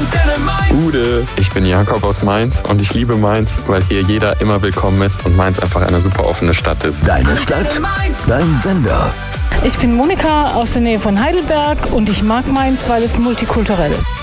Antenne Mainz. Gude, ich bin Jakob aus Mainz und ich liebe Mainz, weil hier jeder immer willkommen ist und Mainz einfach eine super offene Stadt ist. Deine Stadt, dein Sender. Ich bin Monika aus der Nähe von Heidelberg und ich mag Mainz, weil es multikulturell ist.